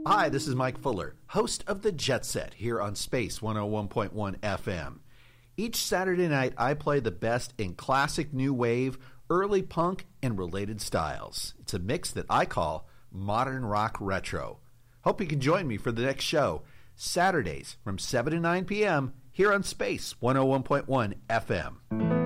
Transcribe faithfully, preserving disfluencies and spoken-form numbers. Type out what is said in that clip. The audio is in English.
Hi, this is Mike Fuller, host of The Jet Set here on Space one oh one point one F M. Each Saturday night, I play the best in classic new wave, early punk, and related styles. It's a mix that I call modern rock retro. Hope you can join me for the next show, Saturdays from seven to nine p.m. here on Space one oh one point one F M.